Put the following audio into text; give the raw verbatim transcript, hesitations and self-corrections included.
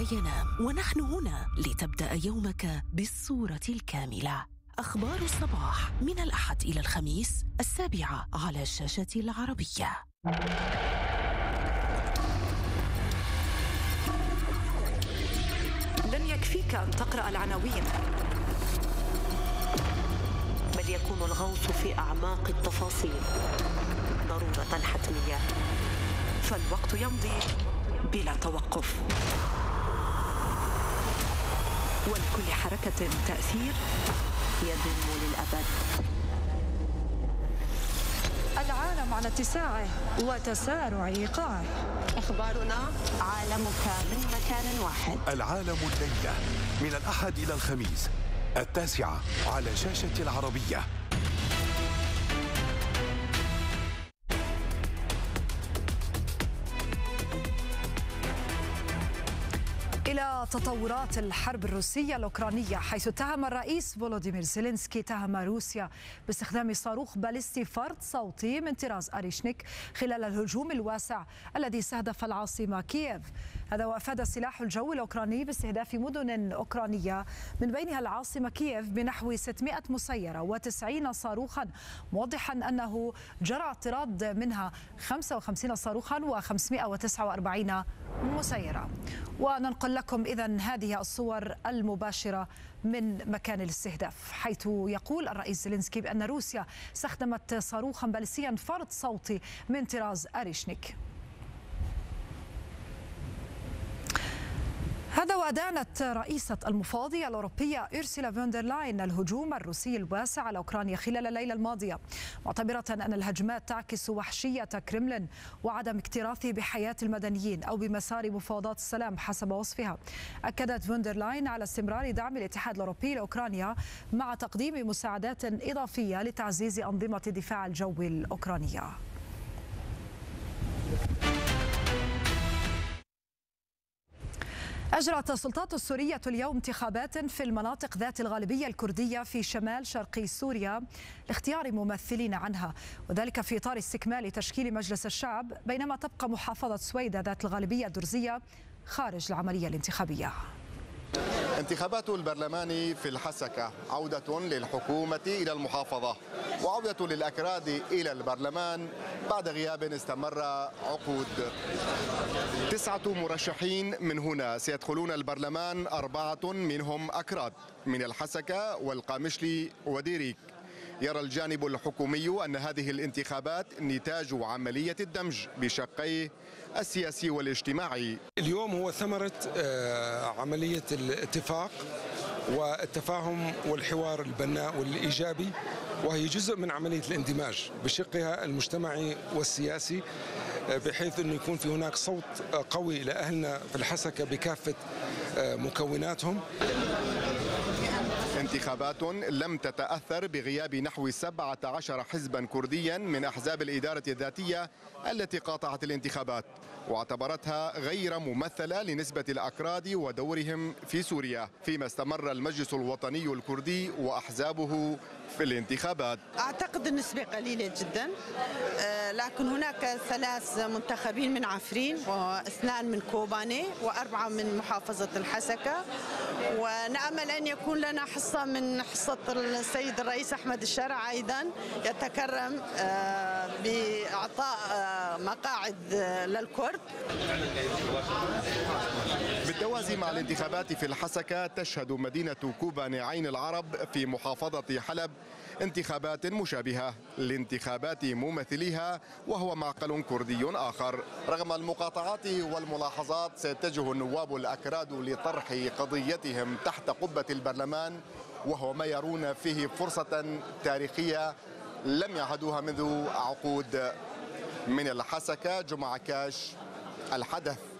ينام، ونحن هنا لتبدأ يومك بالصورة الكاملة. أخبار الصباح من الأحد إلى الخميس السابعة على الشاشة العربية. لن يكفيك أن تقرأ العناوين، بل يكون الغوص في أعماق التفاصيل ضرورة حتمية، فالوقت يمضي بلا توقف، ولكل حركة تأثير يدوم للأبد. العالم على اتساعه وتسارع إيقاعه. أخبارنا عالمك من مكان واحد. العالم الليلة من الأحد إلى الخميس التاسعة على شاشة العربية. إلى تطورات الحرب الروسية الأوكرانية، حيث اتهم الرئيس فولوديمير زيلينسكي اتهم روسيا باستخدام صاروخ باليستي فرد صوتي من طراز أريشنيك خلال الهجوم الواسع الذي استهدف العاصمة كييف. هذا وأفاد السلاح الجوي الأوكراني باستهداف مدن أوكرانية من بينها العاصمة كييف بنحو ستمائة مسيرة وتسعين صاروخا، موضحا أنه جرى اعتراض منها خمسة وخمسين صاروخا وخمسمائة وتسعة وأربعين مسيرة. وننقل لكم إذن هذه الصور المباشرة من مكان الاستهداف، حيث يقول الرئيس زيلينسكي بأن روسيا استخدمت صاروخا باليستيا فرد صوتي من طراز أريشنيك. هذا وأدانت رئيسة المفوضية الأوروبية أورسولا فون دير لاين الهجوم الروسي الواسع على أوكرانيا خلال الليلة الماضية، معتبرة أن الهجمات تعكس وحشية كريملين وعدم اكتراثه بحياة المدنيين أو بمسار مفاوضات السلام حسب وصفها. أكدت فون دير لاين على استمرار دعم الاتحاد الأوروبي لأوكرانيا مع تقديم مساعدات إضافية لتعزيز أنظمة الدفاع الجوي الأوكرانية. أجرت السلطات السورية اليوم انتخابات في المناطق ذات الغالبية الكردية في شمال شرقي سوريا لاختيار ممثلين عنها، وذلك في إطار استكمال تشكيل مجلس الشعب، بينما تبقى محافظة سويدة ذات الغالبية الدرزية خارج العملية الانتخابية. انتخابات البرلمان في الحسكة عودة للحكومة إلى المحافظة وعودة للأكراد إلى البرلمان بعد غياب استمر عقود. تسعة مرشحين من هنا سيدخلون البرلمان، أربعة منهم أكراد من الحسكة والقامشلي وديريك. يرى الجانب الحكومي أن هذه الانتخابات نتاج عملية الدمج بشقيه السياسي والاجتماعي. اليوم هو ثمرة عملية الاتفاق والتفاهم والحوار البناء والإيجابي، وهي جزء من عملية الاندماج بشقها المجتمعي والسياسي، بحيث أنه يكون في هناك صوت قوي لأهلنا في الحسكة بكافة مكوناتهم. انتخابات لم تتأثر بغياب نحو سبعة عشر حزبا كرديا من أحزاب الإدارة الذاتية التي قاطعت الانتخابات، واعتبرتها غير ممثلة لنسبة الأكراد ودورهم في سوريا، فيما استمر المجلس الوطني الكردي وأحزابه في الانتخابات. أعتقد النسبة قليلة جدا، لكن هناك ثلاث منتخبين من عفرين واثنان من كوباني وأربعة من محافظة الحسكة، ونأمل أن يكون لنا حصة من حصة السيد الرئيس أحمد الشرع أيضا يتكرم بإعطاء مقاعد للكرد. بالتوازي مع الانتخابات في الحسكة تشهد مدينة كوباني عين العرب في محافظة حلب انتخابات مشابهة لانتخابات ممثليها، وهو معقل كردي آخر. رغم المقاطعات والملاحظات سيتجه النواب الأكراد لطرح قضيتهم تحت قبة البرلمان، وهو ما يرون فيه فرصة تاريخية لم يعهدوها منذ عقود. من الحسكة جمعة كاش، الحدث.